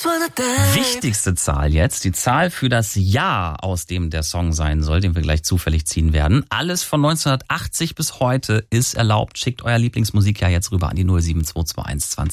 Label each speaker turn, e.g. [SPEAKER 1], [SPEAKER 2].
[SPEAKER 1] Wichtigste Zahl jetzt, die Zahl für das Jahr, aus dem der Song sein soll, den wir gleich zufällig ziehen werden. Alles von 1980 bis heute ist erlaubt. Schickt euer Lieblingsmusikjahr jetzt rüber an die 07221